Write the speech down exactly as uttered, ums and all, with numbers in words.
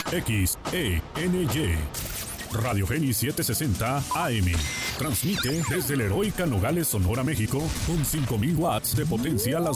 X E N Y. Radio Geni setecientos sesenta A M. Transmite desde la heroica Nogales, Sonora, México, con cinco mil watts de potencia a las